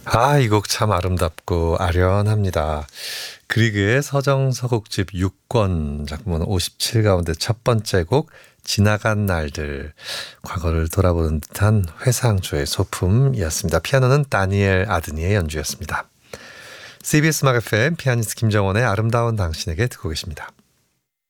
이 곡 참 아름답고 아련합니다. 그리그의 서정서곡집 6권 작품은 57 가운데 첫 번째 곡 지나간 날들, 과거를 돌아보는 듯한 회상조의 소품이었습니다. 피아노는 다니엘 아드니의 연주였습니다. CBS 음악 FM 피아니스트 김정원의 아름다운 당신에게 듣고 계십니다.